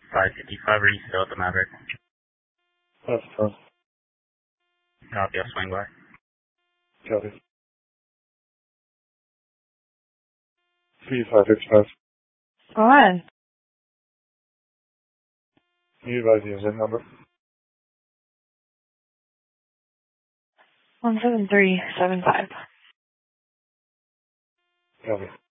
555, are you still at the Maverick? That's fine. Copy, I'll swing by. Copy. P555. Go ahead. Can you advise the VIN number? 17375. Copy.